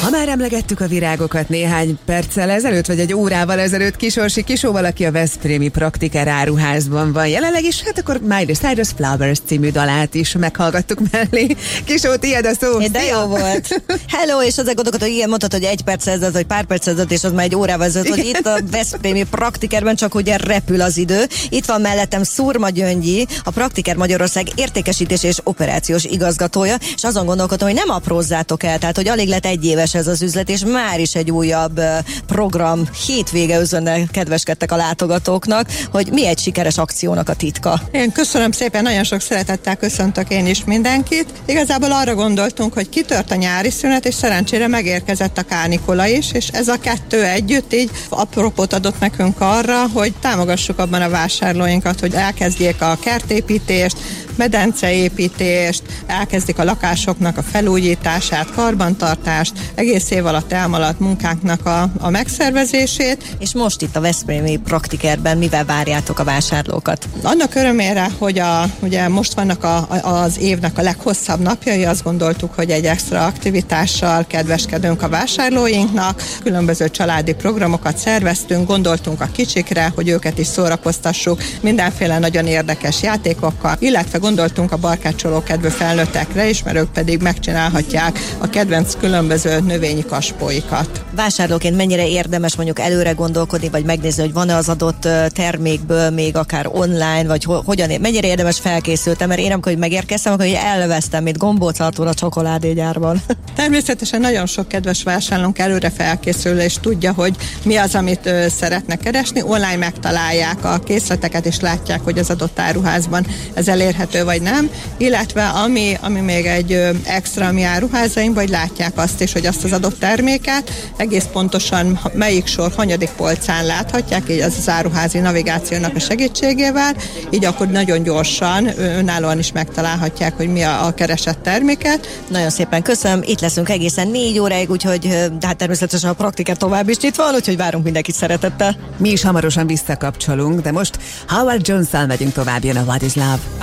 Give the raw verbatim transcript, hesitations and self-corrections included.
Ha már emlegettük a virágokat néhány perccel ezelőtt, vagy egy órával ezelőtt, Kisorsi Kisóval, aki a veszprémi Praktiker áruházban van jelenleg is, hát akkor Miley Cyrus Flowers című dalát is meghallgattuk mellé. Kisó, tiéd a szó. De jó volt. Hello, és azért gondolkodom, hogy igen, mondtad, hogy egy perc ezelőtt, vagy pár perc ezelőtt, és az már egy órával ezelőtt, hogy itt a veszprémi Praktikerben csak ugye repül az idő. Itt van mellettem Szurma Gyöngyi, a Praktiker Magyarország értékesítés és operációs igazgatója, és azon gondolkodom, hogy nem aprózzátok el, tehát hogy alig lett egy éves ez az üzlet, és már is egy újabb program hétvége özönnel kedveskedtek a látogatóknak, hogy mi egy sikeres akciónak a titka. Én köszönöm szépen, nagyon sok szeretettel köszöntök én is mindenkit. Igazából arra gondoltunk, hogy kitört a nyári szünet, és szerencsére megérkezett a kánikula is, és ez a kettő együtt így apropót adott nekünk arra, hogy támogassuk abban a vásárlóinkat, hogy elkezdjék a kertépítést, medenceépítést, elkezdik a lakásoknak a felújítását, karbantartást, egész év alatt elmaradt munkánknak a, a megszervezését. És most itt a veszprémi Praktikerben mivel várjátok a vásárlókat? Annak örömére, hogy a, ugye most vannak a, a, az évnek a leghosszabb napjai, azt gondoltuk, hogy egy extra aktivitással kedveskedünk a vásárlóinknak, különböző családi programokat szerveztünk, gondoltunk a kicsikre, hogy őket is szórakoztassuk mindenféle nagyon érdekes játékokkal, illetve gondoltunk a barkácsoló kedvű felnőttekre is, mert ők pedig megcsinálhatják a kedvenc különböző növényi kaspóikat. Vásárlóként mennyire érdemes mondjuk előre gondolkodni, vagy megnézni, hogy van-e az adott termékből még akár online, vagy ho- hogyan, mennyire érdemes felkészültem, mert én amikor megérkeztem, akkor elvesztem, mint gombóclatón a csokoládégyárban. Természetesen nagyon sok kedves vásárlónk előre felkészül, és tudja, hogy mi az, amit ö, szeretne keresni. Online megtalálják a készleteket, és látják, hogy az adott áruházban ez elérhető vagy nem, illetve ami, ami még egy ö, extra a mi áruházainkban, hogy látják azt is, hogy azt az adott terméket egész pontosan melyik sor, hanyadik polcán láthatják, így az az áruházi navigációnak a segítségével, így akkor nagyon gyorsan, önállóan is megtalálhatják, hogy mi a, a keresett terméket. Nagyon szépen köszönöm, itt leszünk egészen négy óráig, úgyhogy de hát természetesen a Praktiker tovább is nyitva van, úgyhogy várunk mindenkit szeretettel. Mi is hamarosan visszakapcsolunk, de most Howard Jones-szal megyünk tovább, jön a What is Love.